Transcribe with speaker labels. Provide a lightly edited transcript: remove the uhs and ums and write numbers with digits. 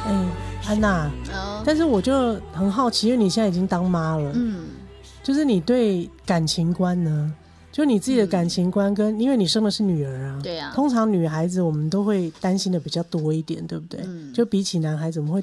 Speaker 1: 安娜，但是我就很好奇，因为你现在已经当妈了，就是你对感情观呢？就你自己的感情观跟，因为你生的是女儿啊，
Speaker 2: 对啊，
Speaker 1: 通常女孩子我们都会担心的比较多一点，对不对？就比起男孩子，我们会